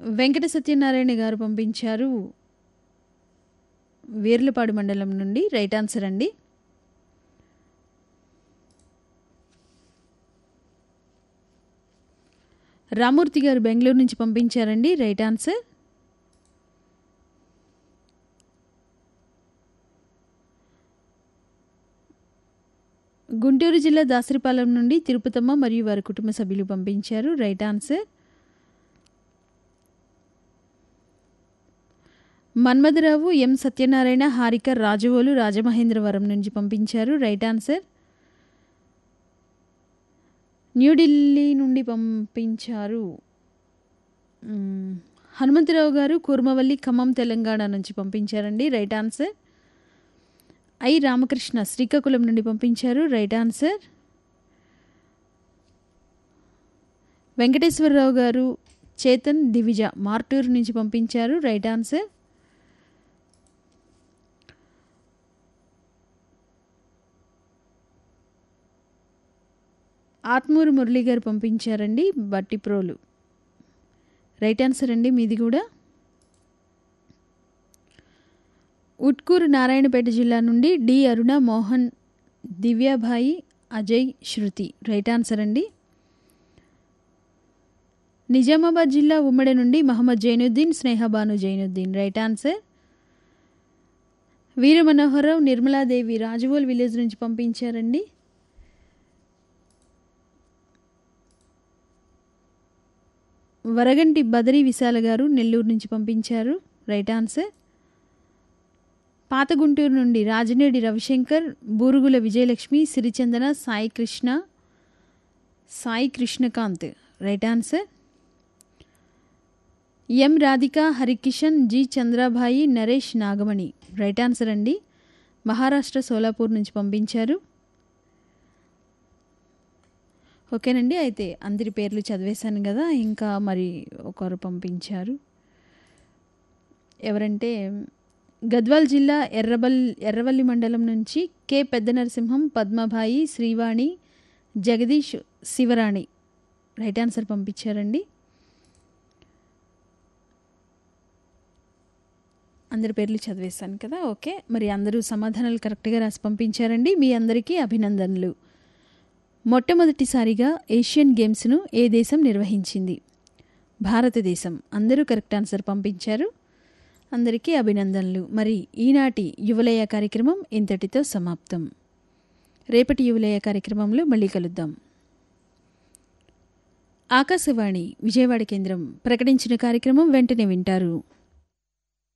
వెంకట సత్యనారాయణ గారు పంపించారు వేర్లపాడు మండలం నుండి. రైట్ ఆన్సర్ అండి. రామూర్తి గారు బెంగళూరు నుంచి పంపించారండి. Right answer. గుంటూరు జిల్లా దాసరిపాలెం నుండి తిరుపతమ్మ మరియు వారి కుటుంబ సభ్యులు పంపించారు. Right answer. మన్మధరావు, ఎం సత్యనారాయణ, హారిక, రాజవోలు రాజమహేంద్రవరం నుంచి పంపించారు. Right answer. న్యూఢిల్లీ నుండి పంపించారు హనుమంతరావు గారు, కూర్మవల్లి, ఖమ్మం, తెలంగాణ నుంచి పంపించారండి. Right answer. I Ramakrishna Srikakulam నుండి పంపించారు. Right answer. వెంకటేశ్వరరావు గారు, చేతన్, దివిజ మార్టూరు నుంచి పంపించారు. Right answer. ఆత్మూరు మురళి గారు పంపించారండి. బట్టిప్రోలు. రైట్ ఆన్సర్ అండి మీది కూడా. ఉట్కూరు నారాయణపేట జిల్లా నుండి డి అరుణ, మోహన్, దివ్యాభాయి, అజయ్, శృతి. రైట్ ఆన్సర్ అండి. నిజామాబాద్ జిల్లా ఉమ్మడి నుండి మహమ్మద్ జైనుద్దీన్, స్నేహబాను జైనుద్దీన్. Right answer. వీర మనోహరరావు, నిర్మలాదేవి రాజవోల్ విలేజ్ నుంచి పంపించారండి. వరగంటి బదరి విశాల గారు నెల్లూరు నుంచి పంపించారు. Right answer. పాత గుంటూరు నుండి రాజనేడి రవిశంకర్, బూరుగుల విజయలక్ష్మి, సిరిచందన, సాయి కృష్ణకాంత్. Right answer. ఎం Radhika, Harikishan, G చంద్రాభాయి, Naresh, Nagamani. Right answer అండి. మహారాష్ట్ర సోలాపూర్ నుంచి పంపించారు. ఓకేనండి. అయితే అందరి పేర్లు చదివేశాను కదా, ఇంకా మరి ఒకరు పంపించారు. ఎవరంటే గద్వాల్ జిల్లా ఎర్రవల్లి మండలం నుంచి కె పెద్ద నరసింహం, పద్మభాయి, శ్రీవాణి, జగదీష్, శివరాణి. రైట్ ఆన్సర్ పంపించారండి. అందరి పేర్లు చదివేశాను కదా. ఓకే, మరి అందరూ సమాధానాలు కరెక్ట్గా రాసి పంపించారండి. మీ అందరికీ అభినందనలు. మొట్టమొదటిసారిగా ఏషియన్ గేమ్స్ను ఏ దేశం నిర్వహించింది? భారతదేశం. అందరూ కరెక్ట్ ఆన్సర్ పంపించారు. అందరికీ అభినందనలు. మరి ఈనాటి యువలయ కార్యక్రమం ఇంతటితో సమాప్తం. రేపటి యువలయ కార్యక్రమంలో మళ్ళీ కలుద్దాం. ఆకాశవాణి విజయవాడ కేంద్రం ప్రకటించిన కార్యక్రమం వెంటనే వింటారు.